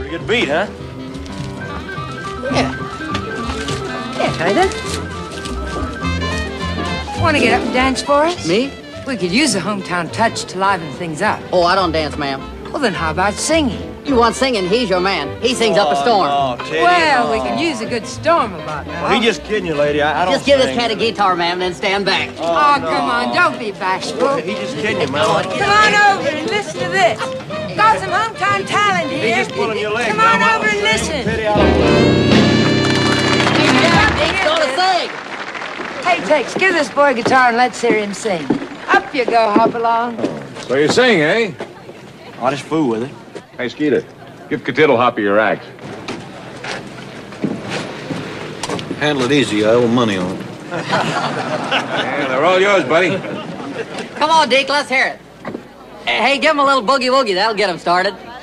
Pretty good beat, huh? Yeah. Yeah, kinda. Want to get up and dance for us? Me? We could use a hometown touch to liven things up. Oh, I don't dance, ma'am. Well, then how about singing? You want singing, he's your man. He sings up a storm. Oh, Teddy, Well, no. we can use a good storm about now. Well, he just kidding you, lady. I don't Just give this sing. cat a guitar, ma'am, and then stand back. Oh, come on, don't be bashful. He just kidding you, man. Come on over and listen to this. Got some hometown talent here. He's just pulling your leg. Come on Mama. over and listen. Teddy, I don't- He's gonna sing. Hey, Tex, give this boy a guitar and let's hear him sing. Up you go, Hopalong. So you sing, eh? I just fool with it. Hey, Skeeter, give Catiddle Hoppy your axe. Handle it easy. I owe money on it. Yeah, they're all yours, buddy. Come on, Deke, let's hear it. Hey, give him a little boogie-woogie. That'll get him started.